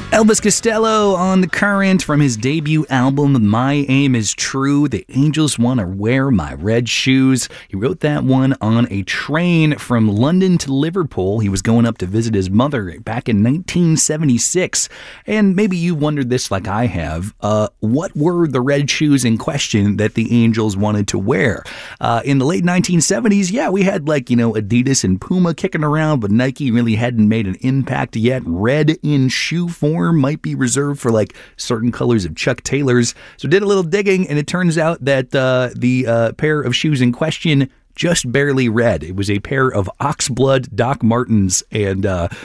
Elvis Costello on The Current from his debut album, My Aim Is True. The Angels Want to Wear My Red Shoes. He wrote that one on a train from London to Liverpool. He was going up to visit his mother back in 1976. And maybe you wondered this like I have. What were the red shoes in question that the Angels wanted to wear? In the late 1970s, we had Adidas and Puma kicking around, but Nike really hadn't made an impact yet. Red in shoe form might be reserved for certain colors of Chuck Taylors. So did a little digging, and it turns out that the pair of shoes in question just barely red. It was a pair of Oxblood Doc Martens, and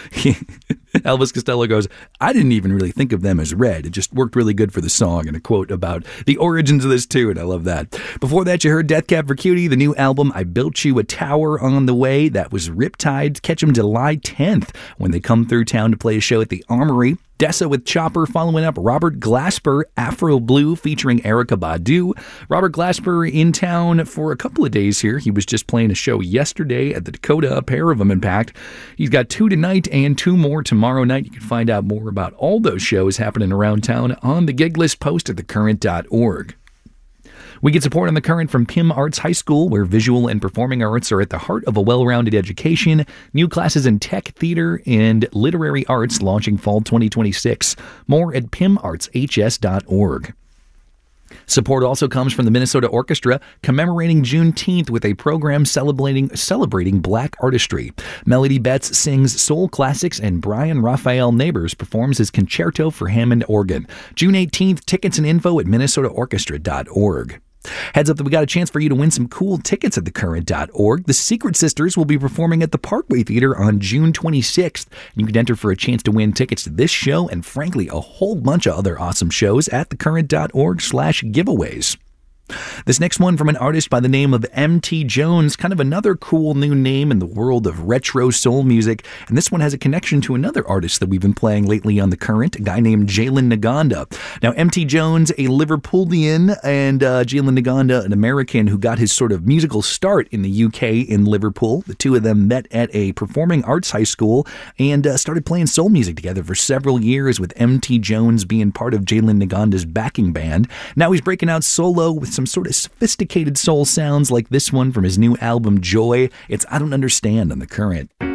Elvis Costello goes, I didn't even really think of them as red. It just worked really good for the song, and a quote about the origins of this tune. I love that. Before that, you heard Death Cab for Cutie, the new album, I Built You a Tower on the Way. That was Riptide. Catch them July 10th when they come through town to play a show at the Armory. Dessa with Chopper, following up Robert Glasper, Afro Blue featuring Erykah Badu. Robert Glasper in town for a couple of days here. He was just playing a show yesterday at the Dakota, a pair of them in fact. He's got 2 tonight and 2 more tomorrow night. You can find out more about all those shows happening around town on the gig list post at thecurrent.org. We get support on The Current from Pym Arts High School, where visual and performing arts are at the heart of a well-rounded education. New classes in tech, theater, and literary arts launching fall 2026. More at pymartshs.org. Support also comes from the Minnesota Orchestra, commemorating Juneteenth with a program celebrating Black artistry. Melody Betts sings soul classics, and Brian Raphael Neighbors performs his concerto for Hammond organ. June 18th, tickets and info at minnesotaorchestra.org. Heads up that we got a chance for you to win some cool tickets at thecurrent.org. The Secret Sisters will be performing at the Parkway Theater on June 26th. You can enter for a chance to win tickets to this show and, frankly, a whole bunch of other awesome shows at thecurrent.org/giveaways. This next one from an artist by the name of M.T. Jones, kind of another cool new name in the world of retro soul music. And this one has a connection to another artist that we've been playing lately on The Current, a guy named Jalen Naganda. Now, M.T. Jones, a Liverpoolian, and Jalen Naganda, an American who got his sort of musical start in the UK in Liverpool. The two of them met at a performing arts high school and started playing soul music together for several years, with M.T. Jones being part of Jalen Naganda's backing band. Now he's breaking out solo with some sort of sophisticated soul sounds like this one from his new album Joy. It's I Don't Understand on The Current.